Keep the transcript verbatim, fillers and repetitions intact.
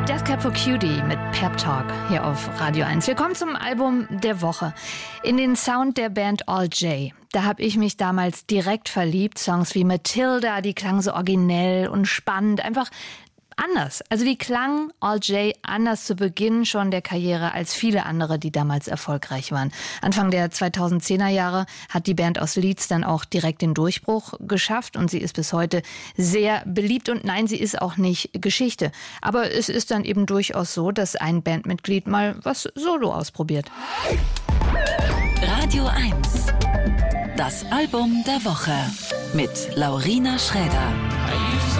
Death Cab for Cutie mit Pep Talk hier auf Radio eins. Wir kommen zum Album der Woche. In den Sound der Band All J. Da habe ich mich damals direkt verliebt. Songs wie Matilda, die klangen so originell und spannend. Einfach anders. Also die klangen All J anders zu Beginn schon der Karriere als viele andere, die damals erfolgreich waren. Anfang der zweitausendzehner Jahre hat die Band aus Leeds dann auch direkt den Durchbruch geschafft und sie ist bis heute sehr beliebt und nein, sie ist auch nicht Geschichte. Aber es ist dann eben durchaus so, dass ein Bandmitglied mal was solo ausprobiert. Radio eins. Das Album der Woche mit Laurina Schräder.